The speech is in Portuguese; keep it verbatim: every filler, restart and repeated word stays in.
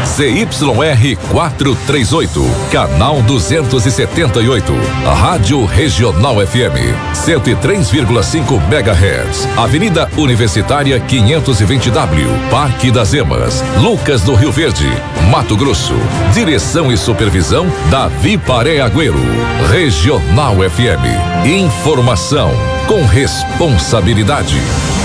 Z Y R quatrocentos e trinta e oito, canal duzentos e setenta e oito, Rádio Regional F M, cento e três vírgula cinco megahertz, Avenida Universitária quinhentos e vinte W, Parque das Emas, Lucas do Rio Verde, Mato Grosso. Direção e supervisão Davi Paré Agüero. Regional F M, informação com responsabilidade.